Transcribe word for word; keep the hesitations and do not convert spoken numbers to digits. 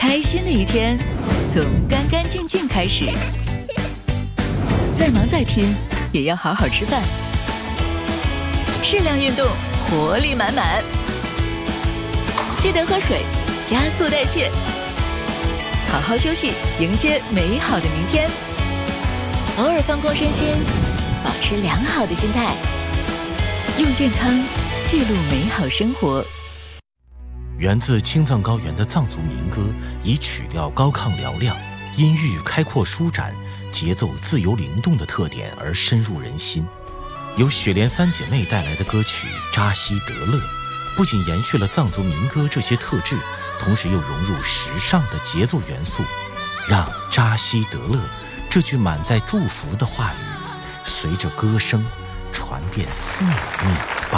开心的一天从干干净净开始，再忙再拼也要好好吃饭，适量运动，活力满满。记得喝水，加速代谢，好好休息，迎接美好的明天。偶尔放空身心，保持良好的心态，用健康记录美好生活。 源自青藏高原的藏族民歌，以曲调高亢嘹亮、音域开阔舒展、节奏自由灵动的特点而深入人心。由雪莲三姐妹带来的歌曲《扎西德勒》，不仅延续了藏族民歌这些特质，同时又融入时尚的节奏元素，让扎西德勒这句满载祝福的话语，随着歌声传遍四面。